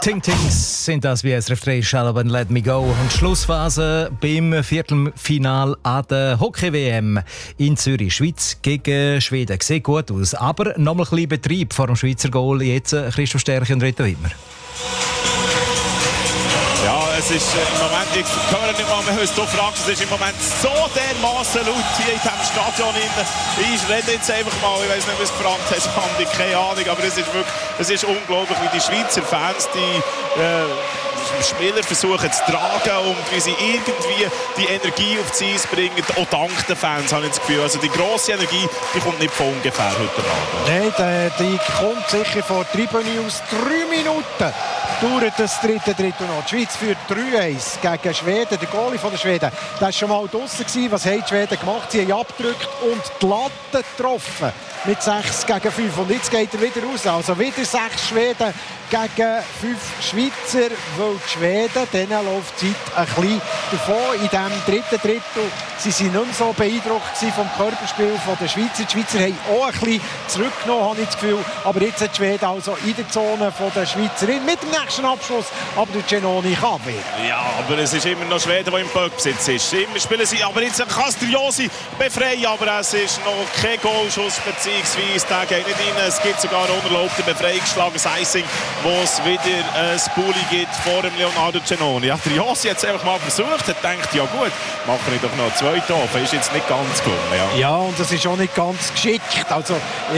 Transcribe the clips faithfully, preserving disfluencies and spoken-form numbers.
Ting Tings sind das wie S R F drei Shalaban Let Me Go. Und Schlussphase beim Viertelfinal an der Hockey-W M in Zürich. Schweiz gegen Schweden. Sieht gut aus. Aber noch mal ein bisschen Betrieb vor dem Schweizer Goal. Jetzt Christoph Stärke und Reto Himmer. Ja, es ist äh, im Moment, ich höre nicht mal mehr, was du fragst, es ist im Moment so dermaßen laut hier in diesem Stadion. Ich rede jetzt einfach mal, ich weiß nicht, was du gefragt hast, Andi, keine Ahnung, aber es ist wirklich, es ist unglaublich, wie die Schweizer Fans die äh, Spieler versuchen zu tragen und wie sie irgendwie die Energie auf die Eis bringen, auch dank den Fans, habe ich das Gefühl. Also die grosse Energie, die kommt nicht von ungefähr heute Abend. Nein, die, die kommt sicher von der Tribüne aus. Drei Minuten dauert das dritte Drittel noch. Die Schweiz führt drei eins gegen Schweden. Der Goalie von der Schweden, der war schon mal draussen. Was haben die Schweden gemacht? Sie haben abgedrückt und die Latte getroffen. Mit sechs gegen fünf. Und jetzt geht er wieder raus. Also wieder sechs Schweden gegen fünf Schweizer. Weil die Schweden, denen läuft die Zeit ein bisschen davon. In diesem dritten Drittel sie sind nicht mehr so beeindruckt vom Körperspiel der Schweizer. Die Schweizer haben auch ein bisschen zurückgenommen, habe ich das Gefühl. Aber jetzt hat die Schweden also in der Zone der Schweizerin mit dem nächsten Abschluss. Aber der Genoni kann wieder. Ja, aber es ist immer noch Schweden, der im Böckbesitz ist. Immer spielen sie, aber jetzt kann es der Josi befreien. Aber es ist noch kein Goalschuss, beziehungsweise der geht nicht rein. Es gibt sogar unerlaubten Befreiungsschlag, ein Icing, wo es wieder ein Bulli gibt vor dem Leonardo Genoni. Ja, der Josi hat es einfach mal versucht, hat gedacht, ja gut, mache ich doch noch zwei Tore. Ist jetzt nicht ganz gelungen. Ja, ja und das ist auch nicht ganz geschickt. Also,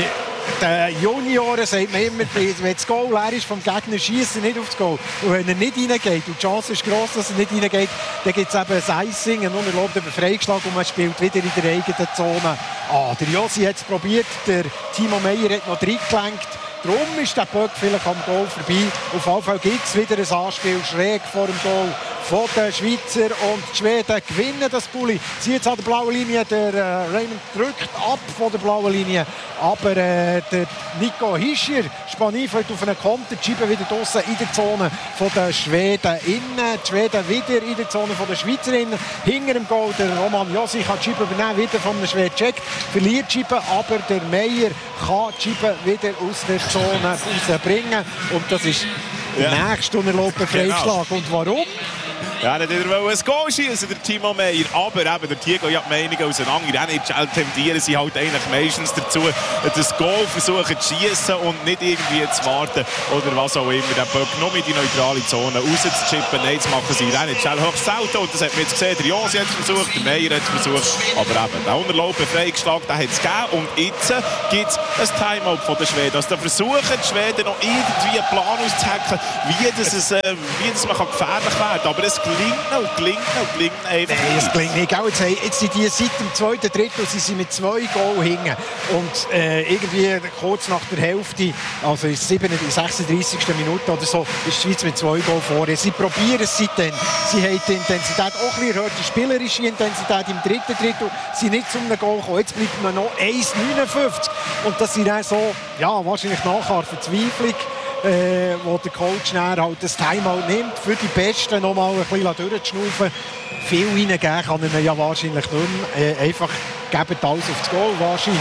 den Junioren sagt man immer, wenn das Goal leer ist vom Gegner, schießt er nicht auf das Goal. Und wenn er nicht reingeht, und die Chance ist gross, dass er nicht reingeht, dann gibt es eben ein Icing, einen unerlaubten Befreiungsschlag und man spielt wieder in der eigenen Zone. Ah, der Josi hat es probiert, der Timo Meyer hat noch reingelenkt. Darum ist der Böck vielleicht am Goal vorbei. Auf jeden Fall gibt es wieder ein Anspiel schräg vor dem Goal von den Schweizer und die Schweden gewinnen das Bulli. Sie jetzt an der blauen Linie, der äh, Raymond drückt ab von der blauen Linie, aber äh, der Nico Hischier Spanier auf einen Konter, die Scheibe wieder draussen in der Zone von den Schweden innen, die Schweden wieder in der Zone von den Schweizer innen, hinter dem Goal der Roman Josi kann die Scheibe übernehmen, wieder von den Schweden checkt, verliert die Scheibe, aber der Meyer kann die Scheibe wieder aus der Zone rausbringen und das ist der ja. nächste unerlaubte Freischlag. Genau. Und warum? Ja, nicht wieder ein Goal schießen, der Timo Meyer. Aber eben, der Tigo hat die Meinungen auseinander. In der N H L tendieren sie halt eigentlich meistens dazu, das Goal versuchen zu schießen und nicht irgendwie zu warten oder was auch immer. Der Böck noch mit die neutrale Zone rauszuchippen. Nein, das machen sie in der N H L höchst selten. Und das hat man jetzt gesehen. Der Josi hat es versucht, der Meyer hat es versucht. Aber eben, der unerlaubte Freigeschlag, den hat es gegeben. Und jetzt gibt es ein Timeout von den Schweden. Also da versuchen die Schweden noch irgendwie einen Plan auszuhacken, wie, das es, äh, wie das man kann gefährlich werden kann. Aber es gelingt und gelingt und gelingt einfach. Nein, es gelingt nicht. Jetzt, jetzt sind die seit dem zweiten Drittel sie sind mit zwei Goal hinten. Und äh, irgendwie kurz nach der Hälfte, also in der sechsunddreißigsten Minute oder so, ist die Schweiz mit zwei Goal vor. Sie probieren es seitdem. Sie haben die Intensität auch ein bisschen erhöht, die spielerische Intensität im dritten Drittel. Sie sind nicht zu einem Goal gekommen. Jetzt bleibt man noch eins neunundfünfzig. Und das sind dann so, ja, wahrscheinlich nachher Verzweiflung. Äh, wo der Coach halt das Timeout nimmt, für die Besten noch mal ein bisschen durchzuschnaufen. Viel reingeben kann er ja wahrscheinlich nicht mehr. Äh, einfach geben alles aufs Goal wahrscheinlich.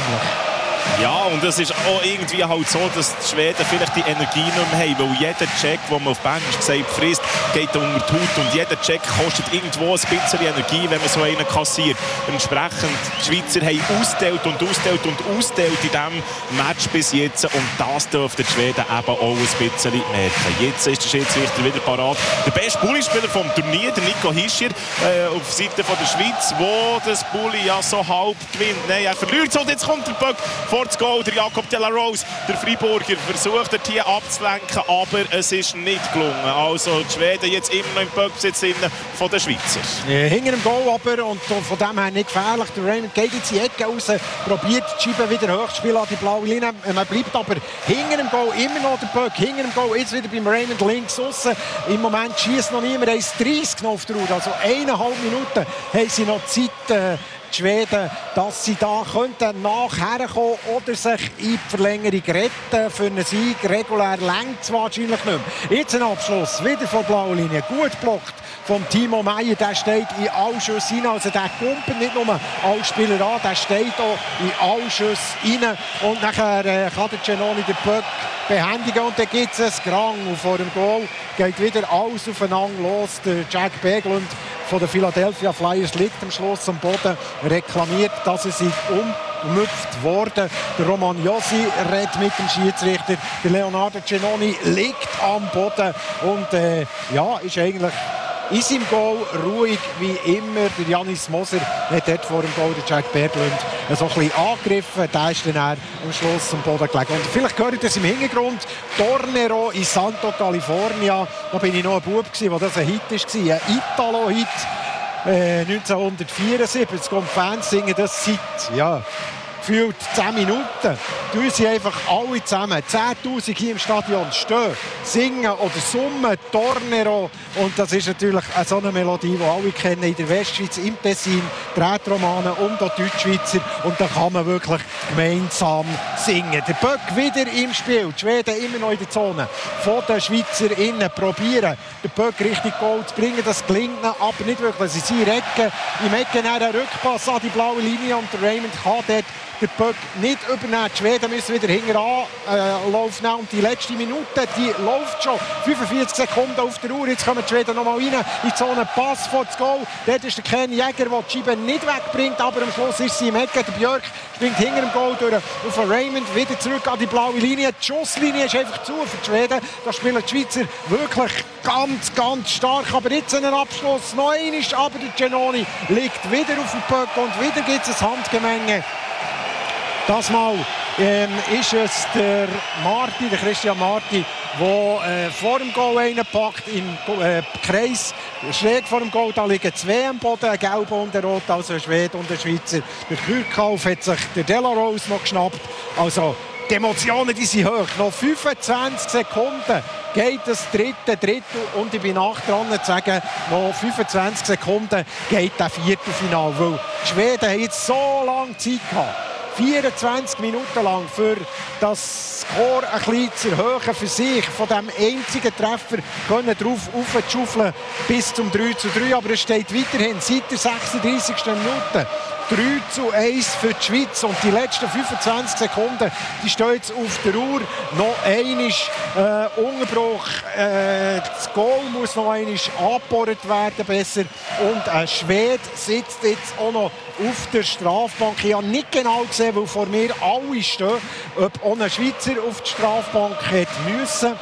Ja, und es ist auch irgendwie halt so, dass die Schweden vielleicht die Energie nicht mehr haben, weil jeder Check, den man auf Bändisch gesagt frisst, geht unter die Haut und jeder Check kostet irgendwo ein bisschen Energie, wenn man so einen kassiert. Entsprechend, die Schweizer haben ausgeteilt und ausgeteilt und ausgeteilt in diesem Match bis jetzt und das dürften die Schweden eben auch ein bisschen merken. Jetzt ist der Schiedsrichter wieder parat. Der beste Bulli-Spieler vom Turnier, der Nico Hischier, äh, auf Seite von der Schweiz, wo das Bulli ja so halb gewinnt. Nein, er verliert und jetzt kommt der Böck vor das Goal. Der Jakob de la Rose, der Freiburger, versucht er hier abzulenken, aber es ist nicht gelungen. Also die Schweden jetzt immer noch im Böckbesitz von den Schweizer. Ja, hinter dem Goal aber und von dem her nicht gefährlich. Der Raymond geht jetzt in die Ecke raus, probiert die Scheibe wieder hoch zu spielen an die blaue Linie. Man bleibt aber hinter dem Goal immer noch der Böck, hinter dem Goal, jetzt wieder beim Raymond links aussen. Im Moment schießt noch niemand, er ist dreißig noch auf der Uhr, also eineinhalb Minuten haben sie noch Zeit. Äh, die Schweden, dass sie da könnten nachher kommen oder sich in die Verlängerung retten für einen Sieg. Regulär längt es wahrscheinlich nicht mehr. Jetzt ein Abschluss, wieder von der blauen Linie, gut blockt vom Timo Meier, der steht in alle Schüsse rein, also der kumpelt nicht nur alle Spieler an, der steht auch in alle Schüsse rein und nachher äh, kann der Giannoni den Puck behändigen und dann gibt es ein Grang und vor dem Goal geht wieder alles aufeinander los. Der Jack Beglund von den Philadelphia Flyers liegt am Schluss am Boden, reklamiert, dass er sich umgemüpft worden. Der Roman Josi redet mit dem Schiedsrichter, der Leonardo Giannoni liegt am Boden und äh, ja, ist eigentlich in seinem Goal ruhig wie immer. Der Janis Moser hat dort vor dem Goal den Jack Berglund so ein bisschen angegriffen. Der ist dann am Schluss am Boden gelegen. Und vielleicht gehört das im Hintergrund. Tornero in Santo California. Da bin ich noch ein Bub, wo das ein Hit war. Ein Italo-Hit. Äh, neunzehnhundertvierundsiebzig. Und die Fans singen das seit, ja, gefühlt zehn Minuten. Du sie einfach alle zusammen, zehntausend hier im Stadion stehen, singen oder summen Tornero. Und das ist natürlich so eine Melodie, die alle kennen in der Westschweiz, im Tessin, die Rätoromane und auch Deutschschweizer. Und da kann man wirklich gemeinsam singen. Der Böck wieder im Spiel. Die Schweden immer noch in der Zone. Von den SchweizerInnen probieren, den Böck richtig Goal zu bringen. Das gelingt ihnen aber nicht wirklich. Sie sind Ecken. Im Ecken einen Rückpass an die blaue Linie und der Raymond kann dort den Böck nicht übernehmen. Die Schweden müssen wieder hinten anlaufen nehmen. Und die letzte Minute, die läuft schon. fünfundvierzig Sekunden auf der Uhr. Jetzt kommen die Schweden noch mal rein in die Zone. Pass vor das Goal. Dort ist der Ken Jäger, der die Scheibe nicht wegbringt. Aber am Schluss ist sie im Ecken. Der Björk springt hinter dem Goal durch auf den Raymond. Wieder zurück an die blaue Linie. Die Schusslinie ist einfach zu für die Schweden. Da spielen die Schweizer wirklich ganz, ganz stark. Aber jetzt einen Abschluss. Noch einmal. Aber der Giannoni liegt wieder auf dem Böck. Und wieder gibt es ein Handgemenge. Das Mal ähm, ist es der Marti, der Christian Marti, der äh, vor dem Goal reinpackt, im äh, Kreis, schräg vor dem Goal. Da liegen zwei am Boden, ein gelber und ein roter, also ein Schwede und ein Schweizer. Der Kürkauf hat sich der Delarose noch geschnappt. Also die Emotionen, die sind hoch. Noch fünfundzwanzig Sekunden geht das dritte Drittel und ich bin nach dran zu sagen, noch fünfundzwanzig Sekunden geht das Viertelfinale. Weil die Schweden haben jetzt so lange Zeit gehabt, vierundzwanzig Minuten lang, für das Score ein bisschen zu erhöhen für sich, von diesem einzigen Treffer können drauf aufschaufeln bis zum drei zu drei, aber es steht weiterhin seit der sechsunddreißigsten Minute drei zu eins für die Schweiz und die letzten fünfundzwanzig Sekunden, die stehen jetzt auf der Uhr. Noch einmal äh, Unterbruch, äh, das Goal muss noch einmal angebohrt werden, besser. Und ein Schwede sitzt jetzt auch noch auf der Strafbank. Ich habe nicht genau gesehen, weil vor mir alle stehen, ob auch ein Schweizer auf die Strafbank hätte müssen.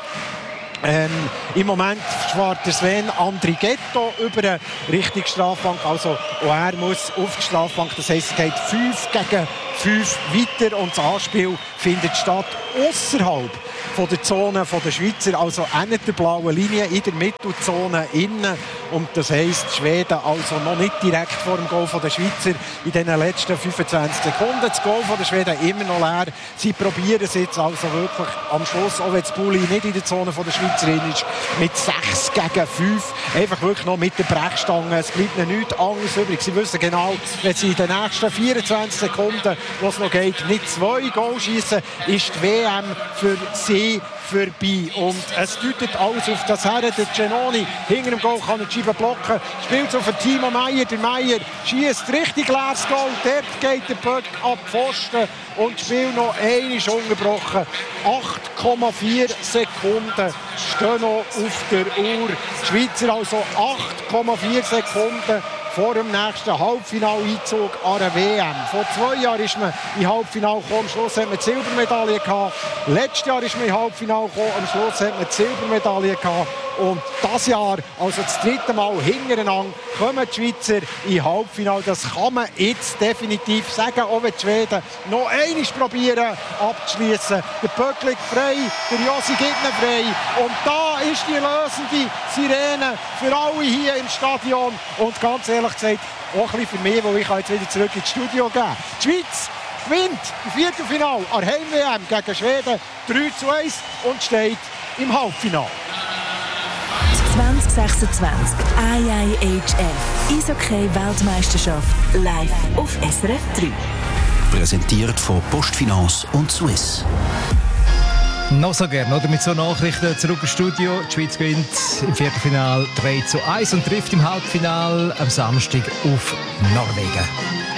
Ähm, Im Moment schwart der Sven Andrighetto über Richtung Strafbank. Also auch er muss auf die Strafbank. Das heisst, es geht fünf gegen fünf weiter und das Anspiel findet statt außerhalb von der Zone der Schweizer, also auch nicht der blauen Linie, in der Mittelzone innen. Und das heisst, die Schweden also noch nicht direkt vor dem Goal der Schweizer in den letzten fünfundzwanzig Sekunden. Das Goal der Schweden immer noch leer. Sie probieren es jetzt also wirklich am Schluss, auch wenn das Bulli nicht in der Zone der Schweizerin ist, mit sechs gegen fünf. Einfach wirklich noch mit der Brechstange. Es bleibt ihnen nichts anderes übrig. Sie wissen genau, wenn sie in den nächsten vierundzwanzig Sekunden, was noch geht, nicht zwei Goal schießen, ist die W M für sie vorbei. Und es deutet alles auf das her. Der Giannoni hinter dem Goal kann die Scheibe blocken. Spielt auf den Timo Meier. Der Meier schießt richtig leeres Goal. Dort geht der Böck ab Pfosten und das Spiel noch einmal ungebrochen. acht Komma vier Sekunden stehen noch auf der Uhr. Die Schweizer also acht Komma vier Sekunden vor dem nächsten Halbfinaleinzug an der W M. Vor zwei Jahren ist man im Halbfinale gekommen, am Schluss hat man die Silbermedaille gehabt. Letztes Jahr ist man im Halbfinale gekommen, am Schluss hat man die Silbermedaille gehabt. Und dieses Jahr, also das dritte Mal hintereinander, kommen die Schweizer im Halbfinale. Das kann man jetzt definitiv sagen, auch wenn die Schweden noch einmal probieren abzuschließen. Der Böck liegt frei, der Josi gibt ihn frei. Und da ist die lösende Sirene für alle hier im Stadion. Und ganz ehrlich gesagt, auch ein bisschen für mich, weil ich jetzt wieder zurück ins Studio gehen. Die Schweiz gewinnt im Viertelfinale an Heim-W M gegen Schweden drei zu eins und steht im Halbfinale. zwanzig sechsundzwanzig I I H F Eishockey-Weltmeisterschaft live auf S R F drei. Präsentiert von PostFinance und Swiss. Noch so gerne, oder? Mit so Nachrichten zurück ins Studio. Die Schweiz gewinnt im Viertelfinale drei zu eins und trifft im Halbfinale am Samstag auf Norwegen.